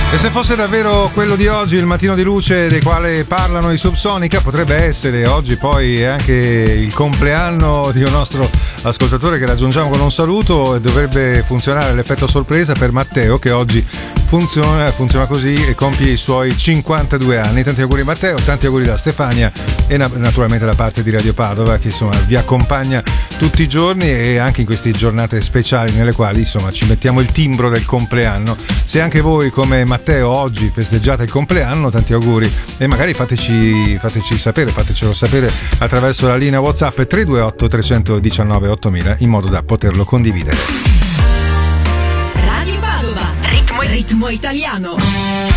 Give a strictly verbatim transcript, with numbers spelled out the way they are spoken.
E se fosse davvero quello di oggi, il mattino di luce del quale parlano i Subsonica, potrebbe essere oggi poi anche il compleanno di un nostro ascoltatore che raggiungiamo con un saluto, e dovrebbe funzionare l'effetto sorpresa per Matteo, che oggi funziona, funziona così e compie i suoi cinquantadue anni. Tanti auguri Matteo, tanti auguri da Stefania e na- naturalmente da parte di Radio Padova, che insomma vi accompagna tutti i giorni e anche in queste giornate speciali nelle quali insomma ci mettiamo il timbro del compleanno. Se anche voi come Matteo oggi festeggiate il compleanno, tanti auguri e magari fateci, fateci sapere, fatecelo sapere attraverso la linea WhatsApp tre due otto tre uno nove ottomila in modo da poterlo condividere. Radio Padova, ritmo, ritmo italiano.